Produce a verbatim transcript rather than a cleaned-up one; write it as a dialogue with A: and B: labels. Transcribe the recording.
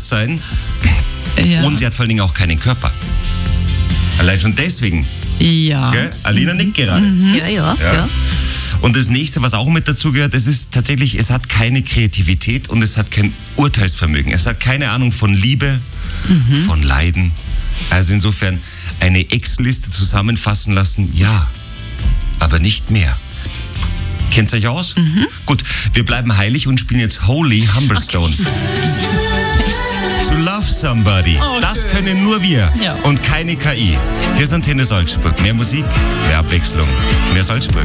A: Bewusstsein
B: Ja.
A: und sie hat vor allen Dingen auch keinen Körper. Allein schon deswegen.
B: Ja.
A: Gell? Alina nickt gerade.
C: Ja, ja,
A: Ja.
C: ja.
A: Und das nächste, was auch mit dazu gehört, es ist tatsächlich, es hat keine Kreativität und es hat kein Urteilsvermögen. Es hat keine Ahnung von Liebe, von Leiden. Also insofern eine Excel-Liste zusammenfassen lassen, ja, aber nicht mehr. Kennt ihr euch aus? Gut, wir bleiben heilig und spielen jetzt Holy Humberstone. To love somebody.
B: Oh,
A: das
B: schön.
A: können nur wir
B: Ja.
A: und keine K I. Hier ist Antenne Salzburg. Mehr Musik, mehr Abwechslung, mehr Salzburg.